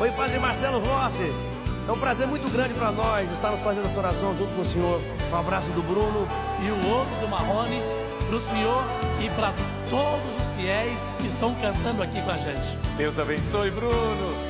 Oi, Padre Marcelo Rossi. É um prazer muito grande para nós estarmos fazendo essa oração junto com o senhor. Um abraço do Bruno. E o outro do Marrone, para o senhor e para todos os fiéis que estão cantando aqui com a gente. Deus abençoe, Bruno.